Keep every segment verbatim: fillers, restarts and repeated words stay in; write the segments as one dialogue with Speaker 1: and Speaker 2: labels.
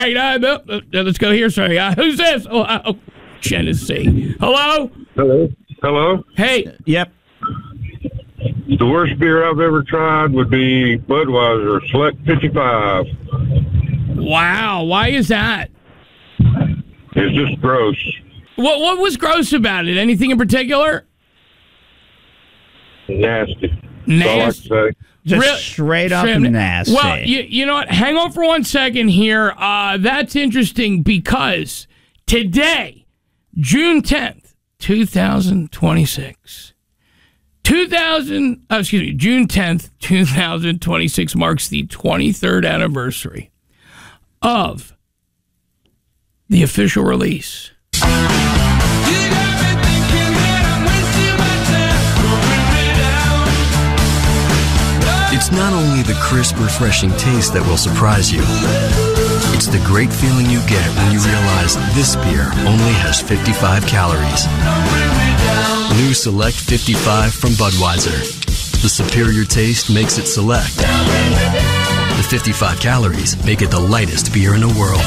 Speaker 1: right, uh, no, uh, let's go here. Sorry, uh, who's this? Oh, uh, Genesee. Hello?
Speaker 2: Hello? Hello?
Speaker 1: Hey.
Speaker 3: Yep.
Speaker 2: The worst beer I've ever tried would be Budweiser Select fifty-five.
Speaker 1: Wow, why is that?
Speaker 2: It's just gross.
Speaker 1: What What was gross about it? Anything in particular?
Speaker 2: Nasty.
Speaker 1: Nasty.
Speaker 2: That's all I can say.
Speaker 3: Just
Speaker 1: Real-
Speaker 3: straight up
Speaker 1: Straight-
Speaker 3: nasty.
Speaker 1: Well, you, you know what? Hang on for one second here. Uh, that's interesting because today, June tenth, twenty twenty-six, two thousand, oh, excuse me, June tenth, twenty twenty-six marks the twenty-third anniversary of the official release.
Speaker 4: It's not only the crisp, refreshing taste that will surprise you. It's the great feeling you get when you realize this beer only has fifty-five calories. New Select fifty-five from Budweiser. The superior taste makes it Select. The fifty-five calories make it the lightest beer in the world.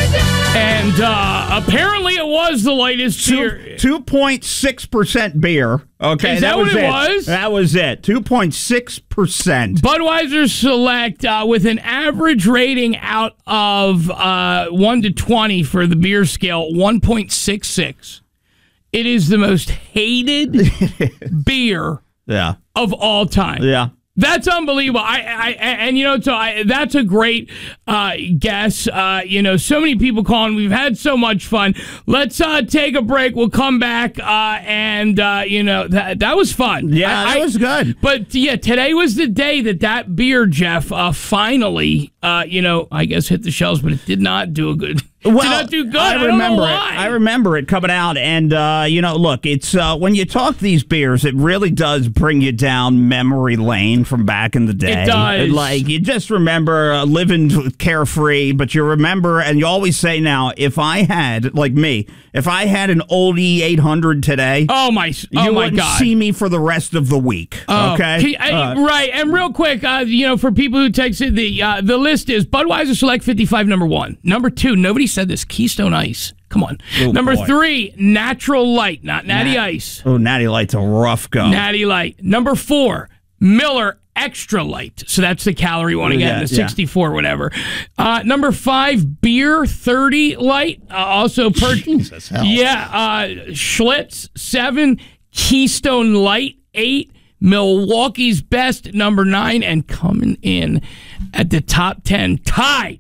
Speaker 1: And uh, apparently it was the lightest beer.
Speaker 3: two point six percent beer. Okay,
Speaker 1: Is that
Speaker 3: was
Speaker 1: what it was?
Speaker 3: That was it. two point six percent.
Speaker 1: Budweiser Select uh, with an average rating out of uh, one to twenty for the beer scale, one point six six. It is the most hated beer
Speaker 3: Yeah.
Speaker 1: of all time.
Speaker 3: Yeah.
Speaker 1: That's unbelievable. I, I, and you know, so I, that's a great uh, guess. Uh, you know, so many people calling. We've had so much fun. Let's uh, take a break. We'll come back, uh, and uh, you know, that that was fun.
Speaker 3: Yeah,
Speaker 1: I,
Speaker 3: that
Speaker 1: I,
Speaker 3: was good.
Speaker 1: But yeah, today was the day that that beer, Jeff, uh, finally, uh, you know, I guess hit the shelves, but it did not do a good.
Speaker 3: Well,
Speaker 1: did not do good.
Speaker 3: I
Speaker 1: I, don't
Speaker 3: remember
Speaker 1: know
Speaker 3: it.
Speaker 1: why.
Speaker 3: I remember it coming out, and uh, you know, look, it's uh, when you talk these beers, it really does bring you down memory lane from back in the day.
Speaker 1: It does.
Speaker 3: And, like you just remember uh, living carefree, but you remember, and you always say now, if I had, like me, if I had an old E eight hundred today,
Speaker 1: Oh my! Oh
Speaker 3: you
Speaker 1: my
Speaker 3: wouldn't
Speaker 1: God!
Speaker 3: see me for the rest of the week.
Speaker 1: Oh,
Speaker 3: okay,
Speaker 1: can- I-
Speaker 3: Uh,
Speaker 1: right. And real quick, uh, you know, for people who texted, the uh, the list is Budweiser Select fifty-five, number one. Number two, nobody said this, Keystone Ice. Come on.
Speaker 3: Oh,
Speaker 1: number
Speaker 3: boy.
Speaker 1: three, Natural Light, not Natty
Speaker 3: Nat-
Speaker 1: Ice.
Speaker 3: Oh, Natty Light's a rough go.
Speaker 1: Natty Light. Number four, Miller Extra Light. So that's the calorie one again,
Speaker 3: Yeah,
Speaker 1: the
Speaker 3: yeah.
Speaker 1: sixty-four, whatever. Uh, number five, Beer thirty Light. Uh, also, per-
Speaker 3: Jesus, hell.
Speaker 1: yeah, uh, Schlitz, seven, Keystone Light, eight, Milwaukee's Best, number nine, and coming in at the top ten, tied,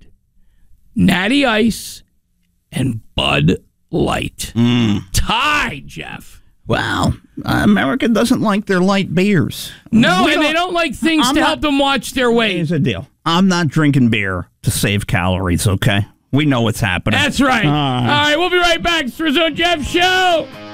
Speaker 1: Natty Ice and Bud Light.
Speaker 3: Mm.
Speaker 1: Tied, Jeff.
Speaker 3: Well, uh, America doesn't like their light beers.
Speaker 1: No,
Speaker 3: We
Speaker 1: and they don't like things
Speaker 3: I'm
Speaker 1: to
Speaker 3: not-
Speaker 1: help them watch their weight.
Speaker 3: Here's the deal. I'm not drinking beer to save calories, okay? We know what's happening.
Speaker 1: That's right.
Speaker 3: All
Speaker 1: All
Speaker 3: right.
Speaker 1: right, we'll be right back. It's the Rizzo and Jeff Show.